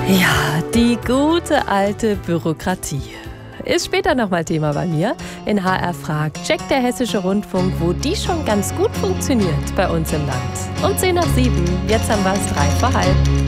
Ja, die gute alte Bürokratie. Ist später nochmal Thema bei mir. In HR fragt, checkt der Hessische Rundfunk, wo die schon ganz gut funktioniert bei uns im Land. Um 10 nach 7, jetzt haben wir es 3 vor halb.